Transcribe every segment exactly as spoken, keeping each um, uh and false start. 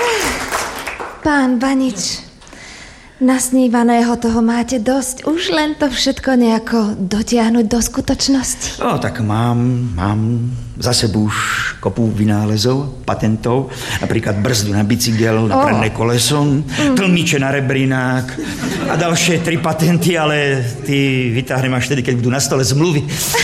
Pán Banič, nasnívaného toho máte dosť. Už len to všetko nejako dotiahnuť do skutočnosti. No, tak mám, mám za sebou už kopu vynálezov, patentov. Napríklad brzdu na bicykel, na predné koleso, mm. tlmiče na rebrinák a ďalšie tri patenty, ale ty vytáhnem až tedy, keď budú na stole zmluvy.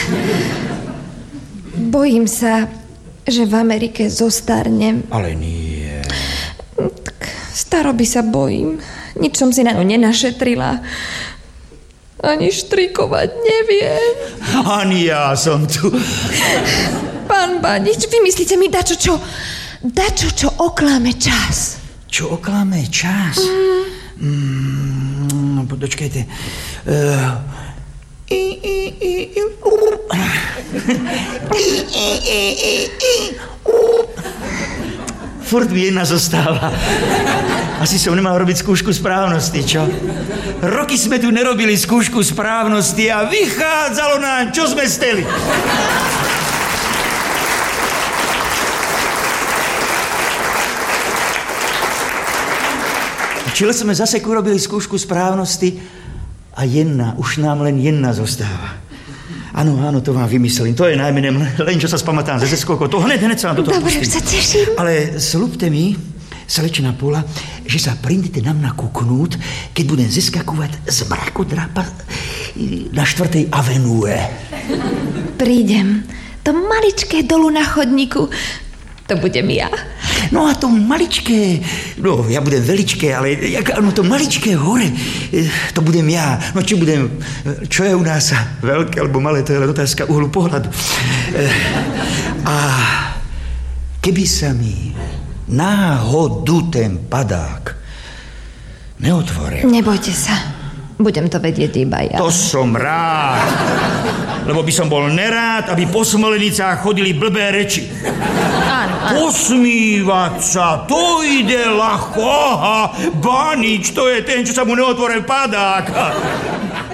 Bojím sa, že v Amerike zostarnem. Ale nie. Tak staro by sa bojím. Nič som si na ňu nenašetrila. Ani štrikovať neviem. Ani ja som tu. Pán Banič, vymyslíte mi dačo, čo... Dačo, čo oklame čas. Čo oklame čas? Mm. Mm, no, počkajte. Uh, i, i, i, i, uh. I, i, i, i, i, uh. Furt mi jedna zostáva. Asi som nemal robiť skúšku správnosti, čo? Roky sme tu nerobili skúšku správnosti a vychádzalo nám, čo sme steli. Čiže sme zase urobili skúšku správnosti a jedna, už nám len jedna zostáva. Áno, áno, to vám vymyslím. To je najmenej, len čo sa spamätám ze zeskoľko. To hned, hned sa vám toto Dobre, pustím. Dobre, sa teším. Ale slúbte mi, slečna Pola, že sa prídete na mňa kúknúť, keď budem zeskakovať z mrakodrapa na štvrtej avenue. Prídem. To maličké dolu na chodníku, to budem ja. No a to maličké, no ja budem veličké, ale no to maličké hore, to budem ja. No či budem, čo je u nás veľké alebo malé, to je len otázka uhlu pohľadu. A keby sa mi náhodu ten padák neotvoril. Nebojte sa, budem to vedieť iba ja. To som rád, lebo by som bol nerád, aby po Smolenicách chodili blbé reči. Áno, áno. Posmívať sa, to ide ľahko. Aha, Banič, to je ten, čo sa mu neotvoril padák.